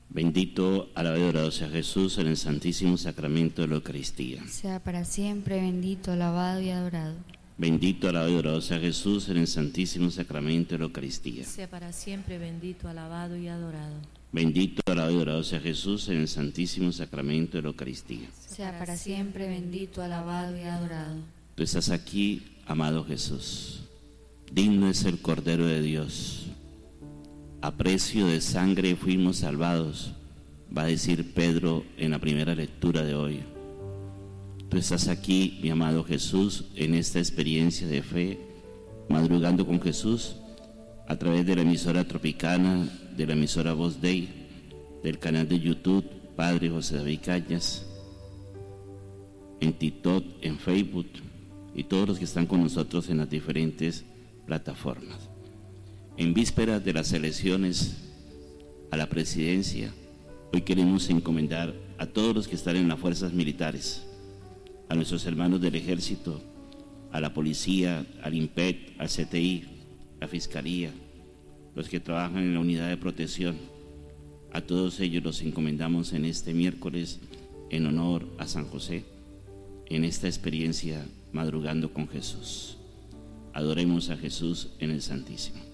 Bendito, alabado y adorado sea Jesús en el Santísimo Sacramento de la Eucaristía. Sea para siempre bendito, alabado y adorado. Bendito, alabado y adorado sea Jesús en el Santísimo Sacramento de la Eucaristía. Sea para siempre bendito, alabado y adorado. Bendito, alabado y adorado sea Jesús en el Santísimo Sacramento de la Eucaristía. Sea para siempre bendito, alabado y adorado. Tú estás aquí, amado Jesús. Digno es el Cordero de Dios. A precio de sangre fuimos salvados, va a decir Pedro en la primera lectura de hoy. Tú estás aquí, mi amado Jesús, en esta experiencia de fe, madrugando con Jesús, a través de la emisora Tropicana, de la emisora Voz Dei, del canal de YouTube Padre José David Cañas, en TikTok, en Facebook, y todos los que están con nosotros en las diferentes plataformas. En vísperas de las elecciones a la presidencia, hoy queremos encomendar a todos los que están en las fuerzas militares, a nuestros hermanos del Ejército, a la Policía, al INPEC, al CTI, la Fiscalía, los que trabajan en la Unidad de Protección. A todos ellos los encomendamos en este miércoles en honor a San José, en esta experiencia madrugando con Jesús. Adoremos a Jesús en el Santísimo.